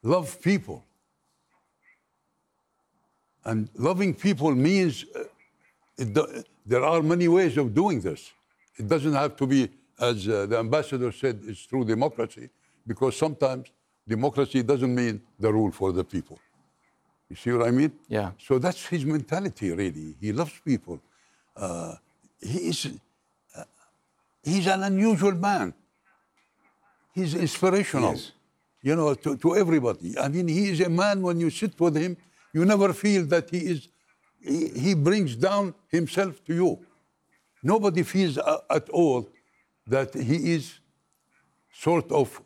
love people. And loving people means there are many ways of doing this. It doesn't have to be, as the ambassador said, it's through democracy, because sometimes democracy doesn't mean the rule for the people. You see what I mean? Yeah. So that's his mentality, really. He loves people. He's an unusual man. He's inspirational, you know, to everybody. I mean, he is a man, when you sit with him, you never feel that he brings down himself to you. Nobody feels at all that he is sort of,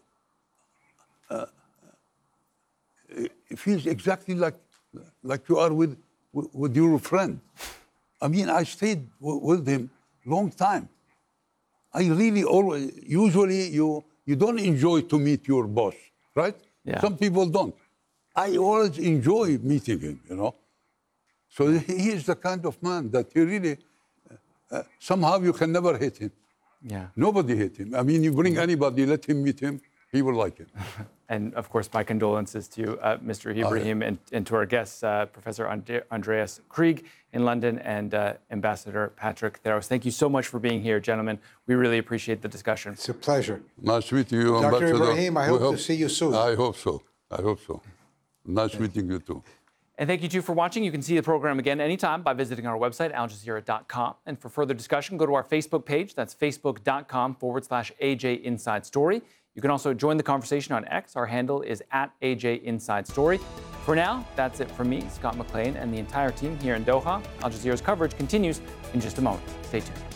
feels exactly like you are with your friend. I mean, I stayed with him long time. I really always, usually you don't enjoy to meet your boss, right? Yeah. Some people don't. I always enjoy meeting him, you know. So he is the kind of man that he really, somehow you can never hate him. Yeah. Nobody hate him. I mean, you bring anybody, let him meet him, he will like him. And of course, my condolences to Mr. Ibrahim and to our guests, Professor Andreas Krieg in London and Ambassador Patrick Theros. Thank you so much for being here, gentlemen. We really appreciate the discussion. It's a pleasure. Nice meeting you, Dr. Ambassador. Ibrahim, I hope to see you soon. I hope so. I hope so. Nice meeting you too. And thank you, too, for watching. You can see the program again anytime by visiting our website, aljazeera.com. And for further discussion, go to our Facebook page. That's facebook.com/AJ Inside Story. You can also join the conversation on X. Our handle is @AJ Inside Story. For now, that's it from me, Scott McLean, and the entire team here in Doha. Al Jazeera's coverage continues in just a moment. Stay tuned.